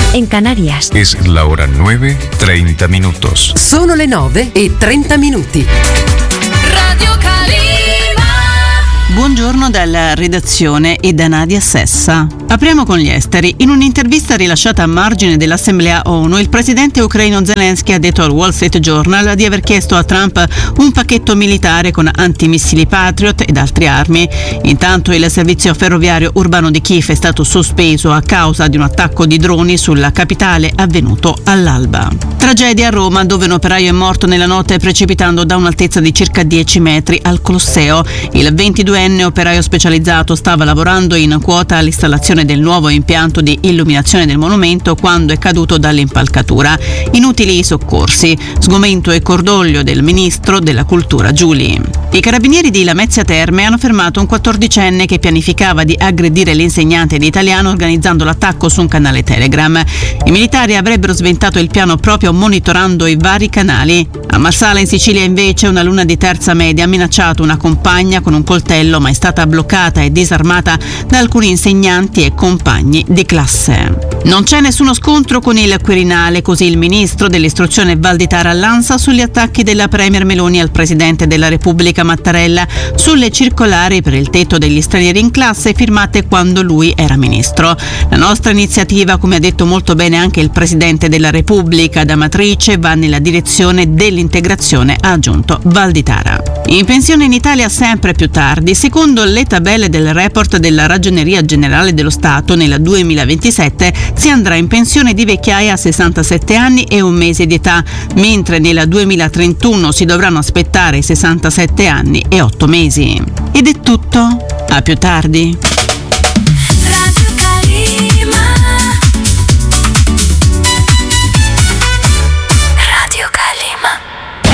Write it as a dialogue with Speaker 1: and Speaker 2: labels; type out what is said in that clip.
Speaker 1: en Canarias.
Speaker 2: Es la hora 9:30 minutos.
Speaker 3: Sono le 9:30.
Speaker 4: Radio Calima.
Speaker 5: Buongiorno dalla redazione e da Nadia Sessa. Apriamo con gli esteri. In un'intervista rilasciata a margine dell'Assemblea ONU, il presidente ucraino Zelensky ha detto al Wall Street Journal di aver chiesto a Trump un pacchetto militare con antimissili Patriot ed altre armi. Intanto il servizio ferroviario urbano di Kiev è stato sospeso a causa di un attacco di droni sulla capitale avvenuto all'alba. Tragedia a Roma, dove un operaio è morto nella notte precipitando da un'altezza di circa 10 metri al Colosseo. Il 22enne operaio specializzato stava lavorando in quota all'installazione del nuovo impianto di illuminazione del monumento quando è caduto dall'impalcatura. Inutili i soccorsi. Sgomento e cordoglio del ministro della cultura Giuli. I carabinieri di Lamezia Terme hanno fermato un 14enne che pianificava di aggredire l'insegnante di italiano organizzando l'attacco su un canale Telegram. I militari avrebbero sventato il piano proprio monitorando i vari canali. A Marsala in Sicilia invece una alunna di terza media ha minacciato una compagna con un coltello, ma è stata bloccata e disarmata da alcuni insegnanti e compagni di classe. Non c'è nessuno scontro con il Quirinale, così il ministro dell'istruzione Valditara all'ANSA sugli attacchi della premier Meloni al presidente della Repubblica Mattarella sulle circolari per il tetto degli stranieri in classe firmate quando lui era ministro. La nostra iniziativa, come ha detto molto bene anche il presidente della Repubblica da matrice, va nella direzione dell'integrazione, ha aggiunto Valditara. In pensione in Italia sempre più tardi. Secondo le tabelle del report della Ragioneria Generale dello Stato, nel 2027 si andrà in pensione di vecchiaia a 67 anni e un mese di età, mentre nel 2031 si dovranno aspettare 67 anni e 8 mesi. Ed è tutto. A più tardi.